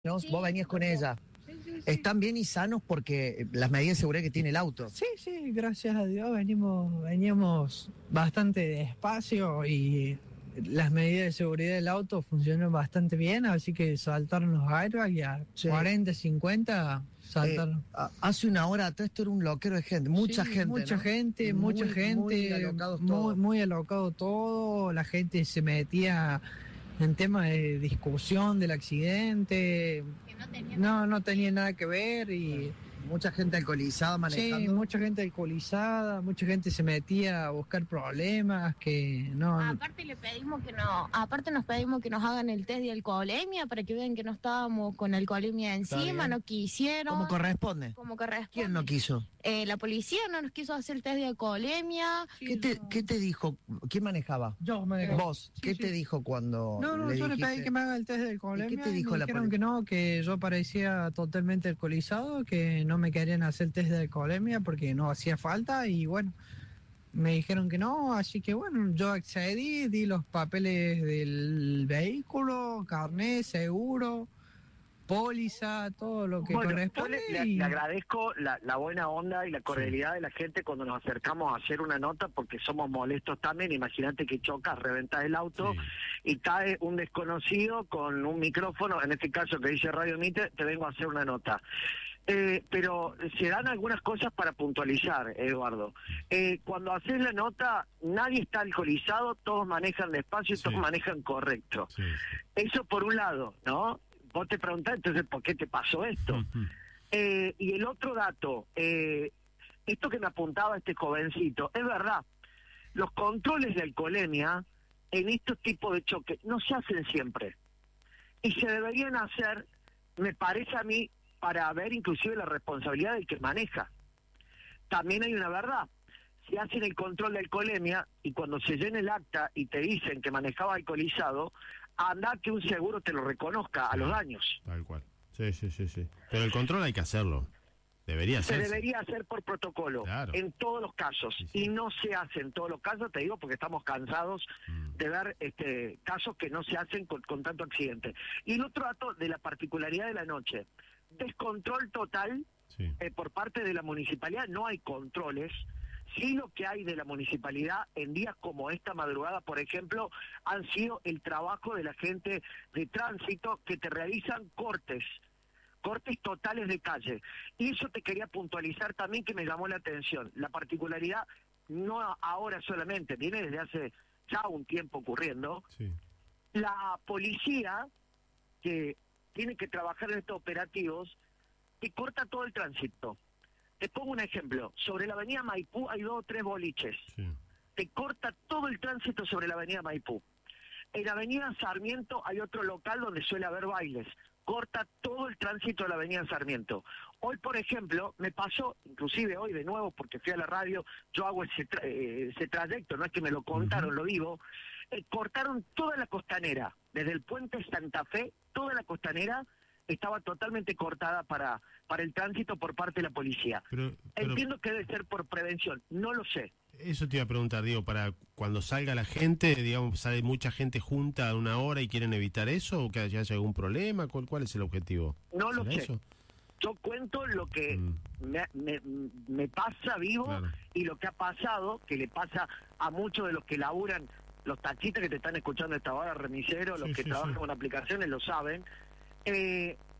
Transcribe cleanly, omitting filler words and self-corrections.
Sí, vos venías con ella. Sí. ¿Están bien y sanos porque las medidas de seguridad que tiene el auto? Sí, gracias a Dios veníamos bastante despacio y las medidas de seguridad del auto funcionaron bastante bien, así que saltaron los airbags y a Sí. 40, 50 saltaron. Hace una hora atrás esto era un loquero de gente, mucha Sí, gente, mucha ¿no? gente, Muy alocados todos. muy alocado todo, la gente se metía en temas de discusión del accidente, no tenía nada que ver y... Mucha gente alcoholizada manejando. Sí, mucha gente alcoholizada, mucha gente se metía a buscar problemas que no... Aparte nos pedimos que nos hagan el test de alcoholemia para que vean que no estábamos con alcoholemia encima, no quisieron. ¿Cómo corresponde? ¿Quién no quiso? La policía no nos quiso hacer el test de alcoholemia. ¿Qué te dijo? ¿Quién manejaba? Yo manejaba. ¿Vos? ¿Qué te dijo cuando yo le pedí que me haga el test de alcoholemia. ¿Y qué te dijo me la dijeron policía? que no, que yo parecía totalmente alcoholizado, que no me querían hacer el test de alcoholemia porque no hacía falta y bueno, me dijeron que no, así que bueno, yo accedí, di los papeles del vehículo, carnet, seguro, póliza, todo lo que corresponde. Yo le agradezco la buena onda y la cordialidad de la gente cuando nos acercamos a hacer una nota, porque somos molestos también. Imagínate que chocas, reventás el auto y cae un desconocido con un micrófono, en este caso que dice Radio Mite, te vengo a hacer una nota. Pero se dan algunas cosas para puntualizar, Eduardo. Cuando haces la nota, nadie está alcoholizado, todos manejan despacio y todos manejan correcto. Eso por un lado, ¿no? Vos te preguntás, entonces, ¿por qué te pasó esto? Y el otro dato, esto que me apuntaba este jovencito, es verdad, los controles de alcoholemia en estos tipos de choques no se hacen siempre. Y se deberían hacer, me parece a mí, para ver inclusive la responsabilidad del que maneja. También hay una verdad. Si hacen el control de alcoholemia y cuando se llena el acta y te dicen que manejaba alcoholizado, anda que un seguro te lo reconozca a los daños. Tal cual. Sí. Pero el control hay que hacerlo. Debería hacerse. Se debería hacer por protocolo, claro, en todos los casos. Sí. Y no se hace en todos los casos, te digo, porque estamos cansados de ver casos que no se hacen con tanto accidente. Y el otro dato de la particularidad de la noche. Descontrol total por parte de la municipalidad, no hay controles. Sí, lo que hay de la municipalidad en días como esta madrugada, por ejemplo, han sido el trabajo de la gente de tránsito que te realizan cortes totales de calle. Y eso te quería puntualizar también, que me llamó la atención. La particularidad, no ahora solamente, viene desde hace ya un tiempo ocurriendo. La policía, que tiene que trabajar en estos operativos, te corta todo el tránsito. Te pongo un ejemplo. Sobre la avenida Maipú hay 2 o 3 boliches. Te corta todo el tránsito sobre la avenida Maipú. En la avenida Sarmiento hay otro local donde suele haber bailes. Corta todo el tránsito de la avenida Sarmiento. Hoy, por ejemplo, me pasó, inclusive hoy de nuevo, porque fui a la radio, yo hago ese trayecto, no es que me lo contaron, lo vivo. Cortaron toda la costanera, desde el puente Santa Fe, toda la costanera estaba totalmente cortada para el tránsito por parte de la policía. Pero entiendo que debe ser por prevención, no lo sé. Eso te iba a preguntar, digo, para cuando salga la gente, digamos, sale mucha gente junta a una hora y quieren evitar eso, o que haya algún problema, ¿cuál es el objetivo? No lo sé. Eso? Yo cuento lo que me pasa vivo, y lo que ha pasado, que le pasa a muchos de los que laburan, los taxistas que te están escuchando a esta hora, remiseros, los que trabajan con aplicaciones lo saben.